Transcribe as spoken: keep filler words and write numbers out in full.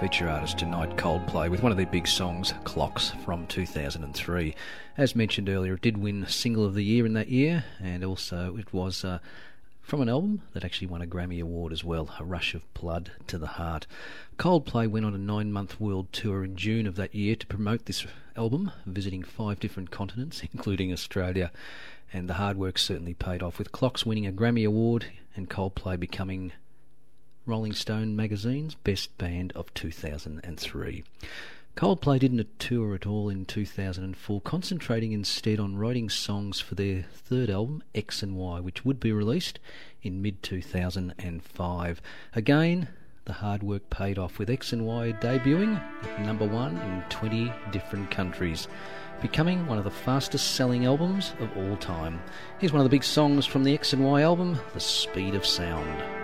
feature artist tonight, Coldplay, with one of their big songs, Clocks, from two thousand three. As mentioned earlier, it did win Single of the Year in that year, and also it was uh, from an album that actually won a Grammy Award as well, A Rush of Blood to the Heart. Coldplay went on a nine-month world tour in June of that year to promote this album, visiting five different continents, including Australia, and the hard work certainly paid off, with Clocks winning a Grammy Award and Coldplay becoming Rolling Stone magazine's Best Band of two thousand three. Coldplay didn't tour at all in two thousand four, concentrating instead on writing songs for their third album, X and Y, which would be released in mid two thousand five. Again, the hard work paid off, with X and Y debuting at number one in twenty different countries, becoming one of the fastest selling albums of all time. Here's one of the big songs from the X and Y album, The Speed of Sound.